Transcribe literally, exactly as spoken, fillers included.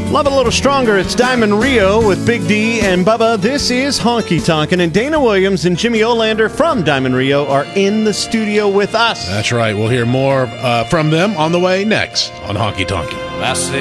Love it a little stronger. It's Diamond Rio with Big D and Bubba. This is Honky Tonkin', and Dana Williams and Jimmy Olander from Diamond Rio are in the studio with us. That's right. We'll hear more uh, from them on the way next on Honky Tonkin'.